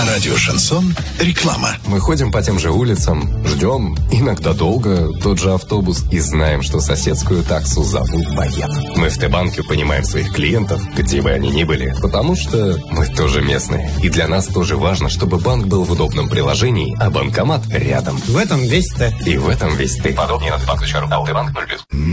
На радио «Шансон» реклама. Мы ходим по тем же улицам, ждем, иногда долго, тот же автобус и знаем, что соседскую таксу зовут Боец. Мы в Т-банке понимаем своих клиентов, где бы они ни были, потому что мы тоже местные. И для нас тоже важно, чтобы банк был в удобном приложении, а банкомат рядом. В этом весь Т. И в этом весь Ты. Подробнее на Т-банк.ру. Т-банк 0+.